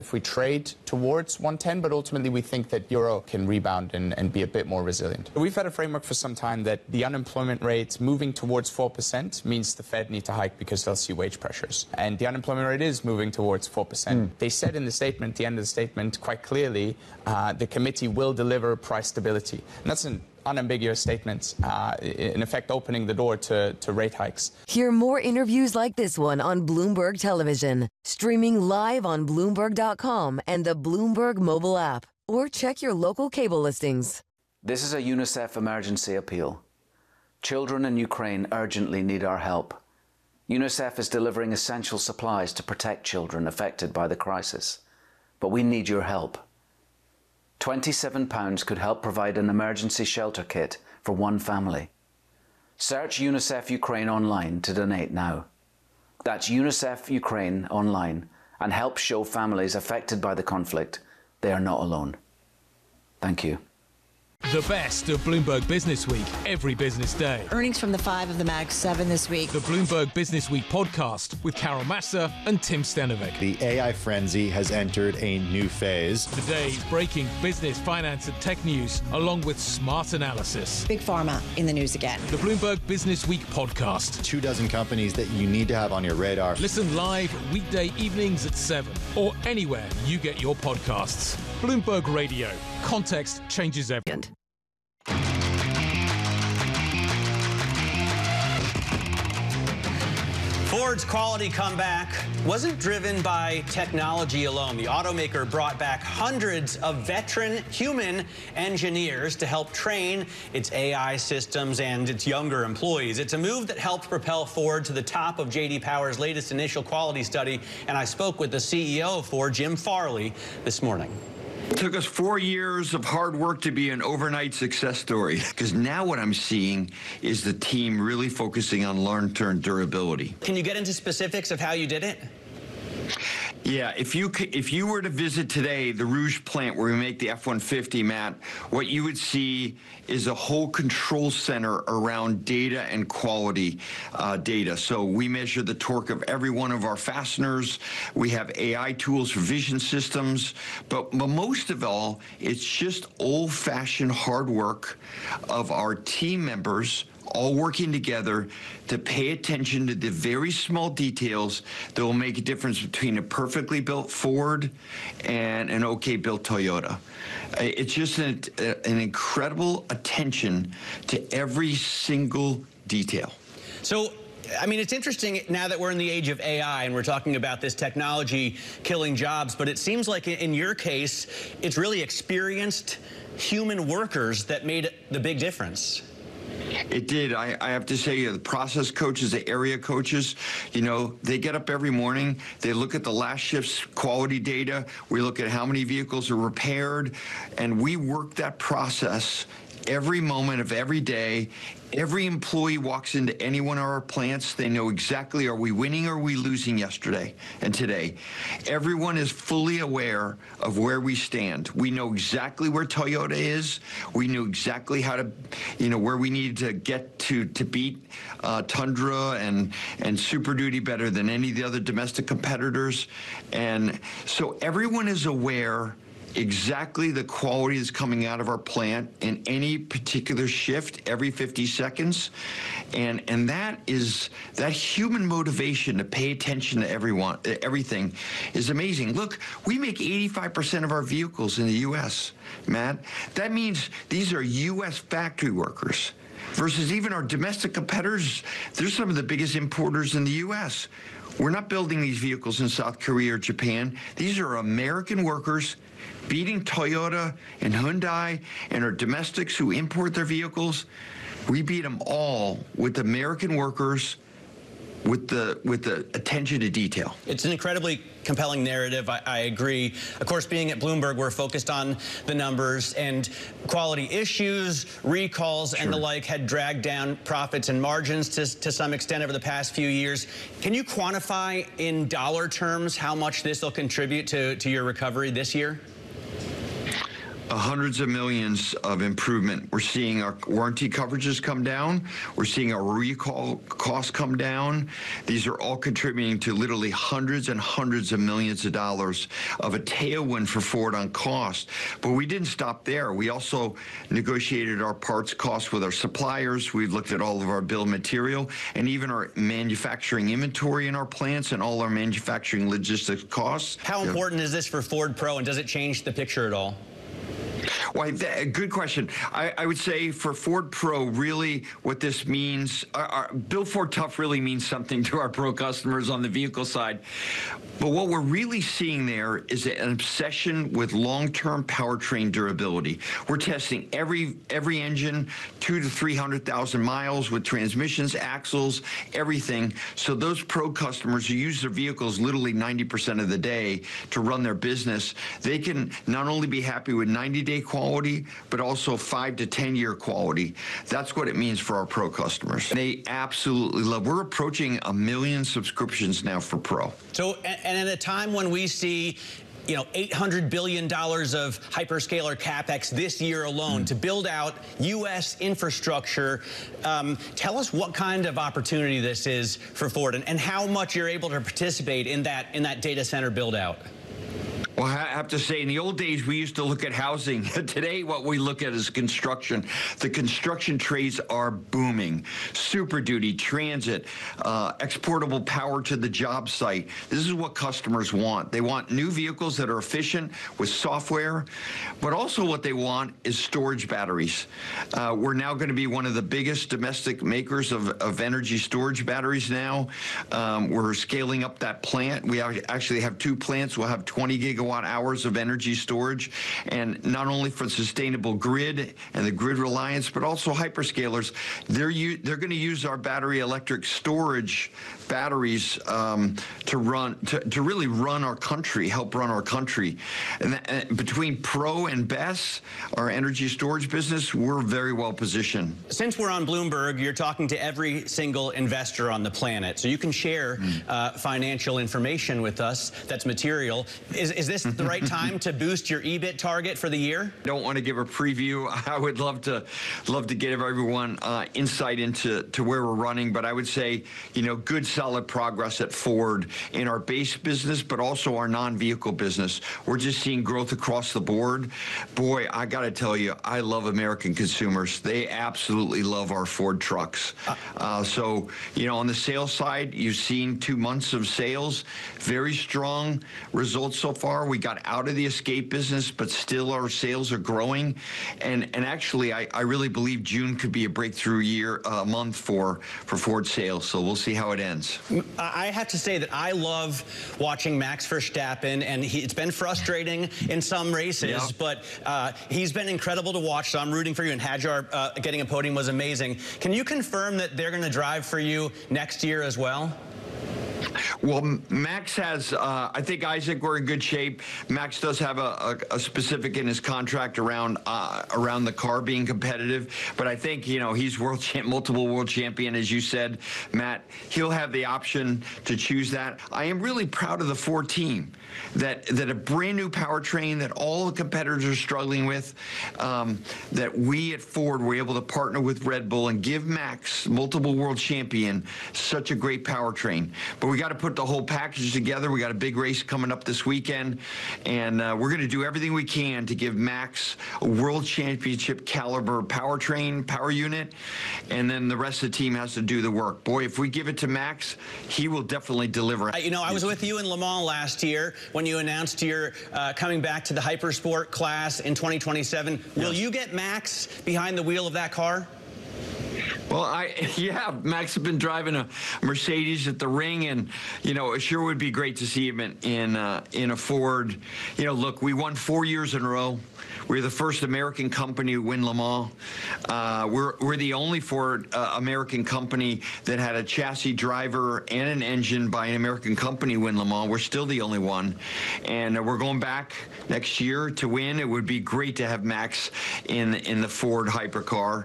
if we trade towards 110, but ultimately we think that euro can rebound and be a bit more resilient. We've had a framework for some time that the unemployment rate moving towards 4% means the Fed need to hike because they'll see wage pressures. And the unemployment rate is moving towards 4%. They said in the statement, the end of the statement, quite clearly, the committee will deliver price stability. And that's an unambiguous statement, in effect opening the door to rate hikes. Hear more interviews like this one on Bloomberg Television, streaming live on Bloomberg.com and the Bloomberg mobile app, or check your local cable listings. This is a UNICEF emergency appeal. Children in Ukraine urgently need our help. UNICEF is delivering essential supplies to protect children affected by the crisis, but we need your help. £27 could help provide an emergency shelter kit for one family. Search UNICEF Ukraine online to donate now. That's UNICEF Ukraine online, and help show families affected by the conflict they are not alone. Thank you. The best of Bloomberg Business Week every business day. Earnings from the 5 of the Mag 7 this week. The Bloomberg Business Week podcast with Carol Massa and Tim Stenovic. The AI frenzy has entered a new phase. Today's breaking business, finance and tech news, along with smart analysis. Big Pharma in the news again. The Bloomberg Business Week podcast. 24 companies that you need to have on your radar. Listen live weekday evenings at 7 or anywhere you get your podcasts. Bloomberg Radio. Context changes everything. Ford's quality comeback wasn't driven by technology alone. The automaker brought back hundreds of veteran human engineers to help train its AI systems and its younger employees. It's a move that helped propel Ford to the top of J.D. Power's latest initial quality study, and I spoke with the CEO of Ford, Jim Farley, this morning. It took us 4 years of hard work to be an overnight success story, because now what I'm seeing is the team really focusing on long-term durability. Can you get into specifics of how you did it? Yeah, if you were to visit today the Rouge plant where we make the F-150, Matt, what you would see is a whole control center around data and quality data. So we measure the torque of every one of our fasteners. We have AI tools for vision systems. But most of all, it's just old-fashioned hard work of our team members all working together to pay attention to the very small details that will make a difference between a perfectly built Ford and an okay built Toyota. It's just an incredible attention to every single detail. So, I mean, it's interesting now that we're in the age of AI and we're talking about this technology killing jobs, but it seems like in your case, it's really experienced human workers that made the big difference. It did. I have to say, the process coaches, the area coaches, you know, they get up every morning. They look at the last shift's quality data. We look at how many vehicles are repaired, and we work that process every moment of every day. Every employee walks into any one of our plants. They know exactly, are we winning or are we losing yesterday and today? Everyone is fully aware of where we stand. We know exactly where Toyota is. We knew exactly how to, you know, where we needed to get to beat Tundra and Super Duty better than any of the other domestic competitors. And so everyone is aware exactly the quality that's coming out of our plant in any particular shift every 50 seconds. And that human motivation to pay attention to everything is amazing. Look, we make 85% of our vehicles in the U.S., Matt. That means these are U.S. factory workers versus even our domestic competitors. They're some of the biggest importers in the U.S. We're not building these vehicles in South Korea or Japan. These are American workers beating Toyota and Hyundai and our domestics who import their vehicles. We beat them all with American workers with the attention to detail. It's an incredibly compelling narrative. I agree. Of course, being at Bloomberg, we're focused on the numbers, and quality issues, recalls, and the like had dragged down profits and margins to some extent over the past few years. Can you quantify in dollar terms how much this will contribute to your recovery this year? hundreds of millions of improvement. We're seeing our warranty coverages come down. We're seeing our recall costs come down. These are all contributing to literally hundreds and hundreds of millions of dollars of a tailwind for Ford on cost. But we didn't stop there. We also negotiated our parts costs with our suppliers. We've looked at all of our bill of material and even our manufacturing inventory in our plants and all our manufacturing logistics costs. How important is this for Ford Pro, and does it change the picture at all? Well, good question. I would say for Ford Pro, really what this means, Build Ford Tough really means something to our Pro customers on the vehicle side. But what we're really seeing there is an obsession with long-term powertrain durability. We're testing every engine, 200,000 to 300,000 miles with transmissions, axles, everything. So those Pro customers who use their vehicles literally 90% of the day to run their business, they can not only be happy with 90-day quality, but also 5 to 10 year quality. That's what it means for our Pro customers. They absolutely love. We're approaching 1 million subscriptions now for Pro. So, and at a time when we see, you know, $800 billion of hyperscaler CapEx this year alone to build out U.S. infrastructure, tell us what kind of opportunity this is for Ford and how much you're able to participate in that data center build out. Well, I have to say, in the old days, we used to look at housing. Today, what we look at is construction. The construction trades are booming. Super Duty, transit, exportable power to the job site. This is what customers want. They want new vehicles that are efficient with software, but also what they want is storage batteries. We're now going to be one of the biggest domestic makers of energy storage batteries now. We're scaling up that plant. We actually have 2 plants. We'll have 20 gigawatt hours of energy storage, and not only for sustainable grid and the grid reliance, but also hyperscalers. They're going to use our battery electric storage batteries to really run our country, help run our country. And between Pro and BESS, our energy storage business, we're very well positioned. Since we're on Bloomberg, you're talking to every single investor on the planet, so you can share financial information with us that's material. Is this the right time to boost your EBIT target for the year? Don't want to give a preview. I would love to give everyone insight into where we're running, but I would say, you know, good solid progress at Ford in our base business, but also our non-vehicle business. We're just seeing growth across the board. Boy, I got to tell you, I love American consumers. They absolutely love our Ford trucks. So, you know, on the sales side, you've seen 2 months of sales, very strong results so far. We got out of the Escape business, but still our sales are growing. And actually, I really believe June could be a breakthrough month for Ford sales. So we'll see how it ends. I have to say that I love watching Max Verstappen, and it's been frustrating in some races, but he's been incredible to watch. So I'm rooting for you, and Hadjar getting a podium was amazing. Can you confirm that they're going to drive for you next year as well? Well, Max has, I think, Isaac, we're in good shape. Max does have a specific in his contract around the car being competitive. But I think, you know, he's multiple world champion, as you said, Matt. He'll have the option to choose that. I am really proud of the Ford team that a brand new powertrain that all the competitors are struggling with, that we at Ford were able to partner with Red Bull and give Max, multiple world champion, such a great powertrain. But we got to put the whole package together. We got a big race coming up this weekend, and we're going to do everything we can to give Max a world championship caliber powertrain, power unit, and then the rest of the team has to do the work. Boy, if we give it to Max, he will definitely deliver. You know, I was with you in Le Mans last year when you announced you're coming back to the Hypersport class in 2027. Will you get Max behind the wheel of that car? Well, yeah, Max has been driving a Mercedes at the ring, and, you know, it sure would be great to see him in a Ford. You know, look, we won 4 years in a row. We're the first American company to win Le Mans. We're the only Ford American company that had a chassis driver and an engine by an American company win Le Mans. We're still the only one, and we're going back next year to win. It would be great to have Max in the Ford hypercar.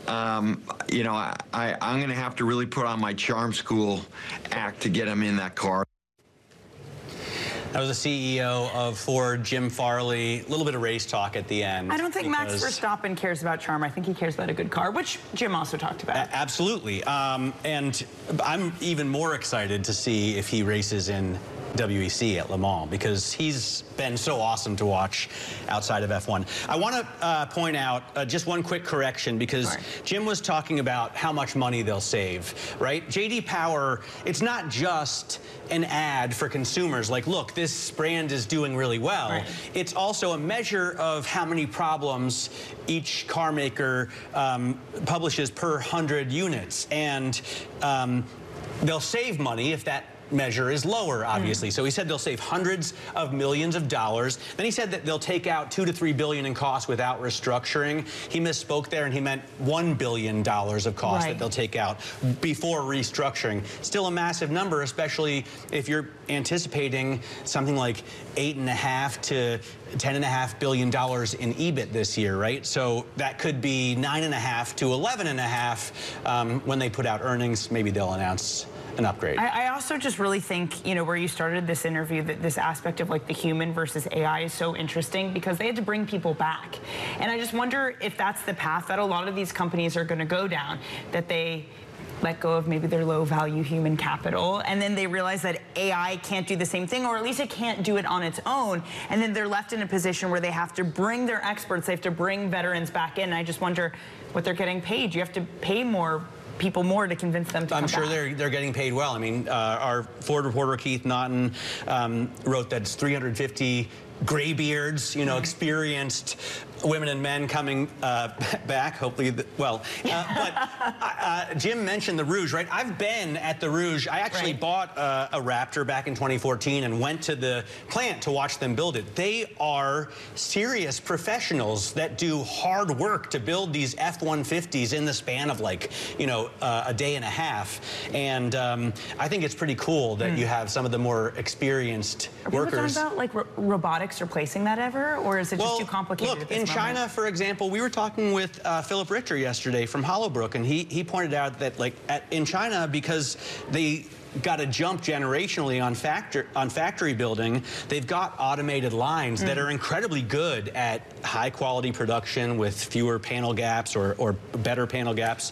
You know, I'm going to have to really put on my charm school act to get him in that car. That was the CEO of Ford, Jim Farley. A little bit of race talk at the end. I don't think Max Verstappen cares about charm. I think he cares about a good car, which Jim also talked about. Absolutely. And I'm even more excited to see if he races in WEC at Le Mans, because he's been so awesome to watch outside of F1. I want to point out just one quick correction, because Jim was talking about how much money they'll save, right? J.D. Power, it's not just an ad for consumers like, look, this brand is doing really well. Right. It's also a measure of how many problems each car maker publishes per 100 units. And they'll save money if that measure is lower, obviously. So he said they'll save hundreds of millions of dollars. Then he said that they'll take out $2 to $3 billion in costs without restructuring. He misspoke there, and he meant $1 billion of costs that they'll take out before restructuring. Still a massive number, especially if you're anticipating something like $8.5 to $10.5 billion in EBIT this year, right? So that could be $9.5 to $11.5 when they put out earnings. Maybe they'll announce an upgrade. I also just really think, you know, where you started this interview, that this aspect of like the human versus AI is so interesting, because they had to bring people back. And I just wonder if that's the path that a lot of these companies are going to go down, that they let go of maybe their low-value human capital, and then they realize that AI can't do the same thing, or at least it can't do it on its own, and then they're left in a position where they have to bring their experts, they have to bring veterans back in. And I just wonder what they're getting paid. You have to pay people more to convince them to come I'm sure back. they're getting paid well. I mean, our Ford reporter Keith Naughton wrote that it's 350 graybeards, you know, experienced women and men coming back, hopefully, Jim mentioned the Rouge, right? I've been at the Rouge. I actually bought a Raptor back in 2014 and went to the plant to watch them build it. They are serious professionals that do hard work to build these F-150s in the span of, like, you know, a day and a half. And I think it's pretty cool that you have some of the more experienced workers. Are people talking about, like, robotics replacing that ever, or is it just too complicated at this moment? China, for example, we were talking with Philip Richter yesterday from Hollowbrook, and he pointed out that, like, in China, because they got to jump generationally on factory building, they've got automated lines that are incredibly good at high quality production with fewer panel gaps or better panel gaps.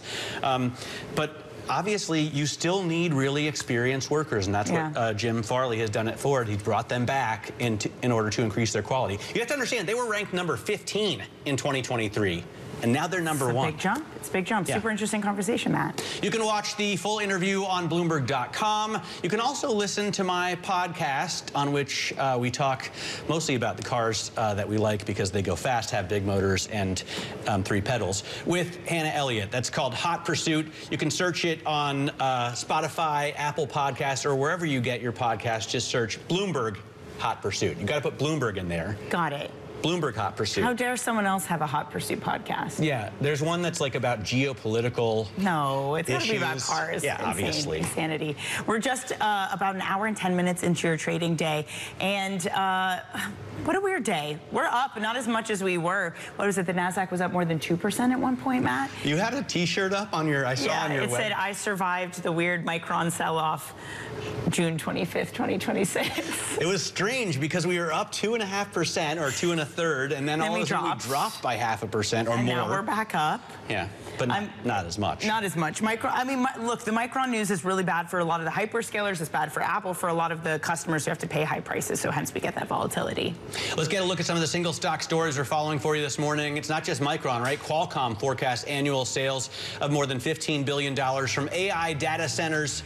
But obviously, you still need really experienced workers, and that's what Jim Farley has done at Ford. He's brought them back in order to increase their quality. You have to understand, they were ranked number 15 in 2023, and now they're number 1. Big jump. It's a big jump. Super interesting conversation, Matt. You can watch the full interview on Bloomberg.com. You can also listen to my podcast, on which we talk mostly about the cars that we like because they go fast, have big motors, and 3 pedals, with Hannah Elliott. That's called Hot Pursuit. You can search it on Spotify, Apple Podcasts, or wherever you get your podcasts. Just search Bloomberg Hot Pursuit. You got to put Bloomberg in there. Got it. Bloomberg Hot Pursuit. How dare someone else have a Hot Pursuit podcast? Yeah, there's one that's like about geopolitical No, it's got to be about cars. Yeah, obviously. Insanity. We're just about an hour and 10 minutes into your trading day, and what a weird day. We're up, not as much as we were. What was it? The NASDAQ was up more than 2% at one point, Matt? You had a T-shirt up on your, I saw on your web. Yeah, it said, I survived the weird Micron sell-off June 25th, 2026. It was strange because we were up 2.5% or 2 1/3, and then all of a sudden we dropped by 0.5% or more. Now we're back up. Yeah, but not as much. Not as much. Look, the Micron news is really bad for a lot of the hyperscalers. It's bad for Apple, for a lot of the customers who have to pay high prices, so hence we get that volatility. Let's get a look at some of the single stock stories we're following for you this morning. It's not just Micron, right? Qualcomm forecasts annual sales of more than $15 billion from AI data centers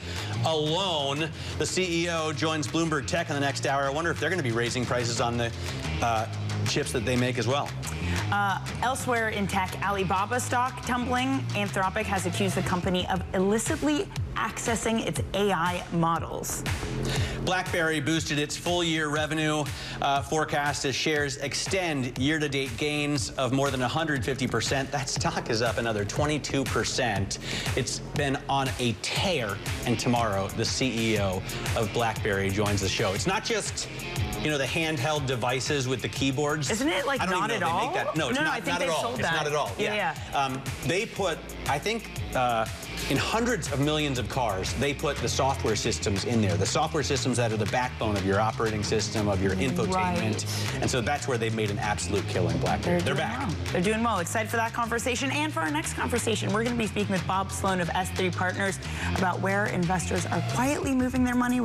alone. The CEO joins Bloomberg Tech in the next hour. I wonder if they're going to be raising prices on the chips that they make as well. Elsewhere in tech, Alibaba stock tumbling. Anthropic has accused the company of illicitly accessing its AI models. BlackBerry boosted its full-year revenue forecast as shares extend year-to-date gains of more than 150%. That stock is up another 22%. It's been on a tear, and tomorrow the CEO of BlackBerry joins the show. It's not just you know, the handheld devices with the keyboards. Isn't it like not at all? No, it's no, not, I think not at all. sold It's that. not at all. Yeah. They put, I think, in hundreds of millions of cars, they put the software systems in there. The software systems that are the backbone of your operating system, of your infotainment. Right. And so that's where they've made an absolute killing, BlackBerry. They're back. Well. They're doing well. Excited for that conversation. And for our next conversation, we're going to be speaking with Bob Sloan of S3 Partners about where investors are quietly moving their money.